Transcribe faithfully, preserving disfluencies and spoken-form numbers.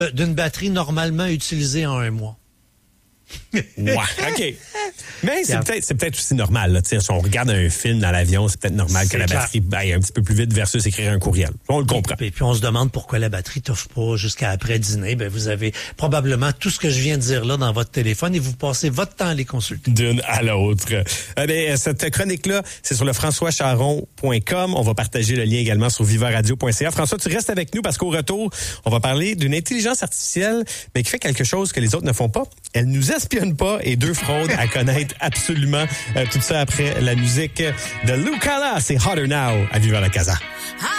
d'une batterie normalement utilisée en un mois. Ouais, OK. Mais c'est peut-être, c'est peut-être aussi normal. Là. Si on regarde un film dans l'avion, c'est peut-être normal c'est que la clair. batterie aille un petit peu plus vite versus écrire un courriel. On le comprend. Et puis on se demande pourquoi la batterie t'offre pas jusqu'à après dîner. Ben vous avez probablement tout ce que je viens de dire là dans votre téléphone et vous passez votre temps à les consulter. D'une à l'autre. Eh bien, cette chronique-là, c'est sur le françois charon point com. On va partager le lien également sur viva radio point c a. François, tu restes avec nous parce qu'au retour, on va parler d'une intelligence artificielle, mais qui fait quelque chose que les autres ne font pas. Elle nous espionne pas et deux fraudes à connaître absolument. Euh, tout ça après la musique de Lucala. C'est Hotter Now à Viva la Casa.